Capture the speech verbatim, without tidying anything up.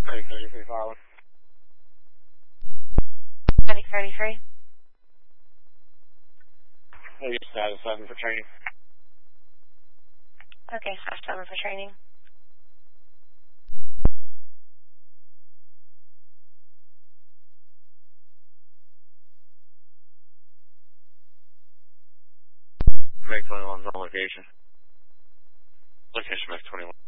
Medic thirty-three following. Medic thirty-three. Hey, status seven for training. Okay, status seven for training. Meg twenty-one's on location. Location Meg twenty-one.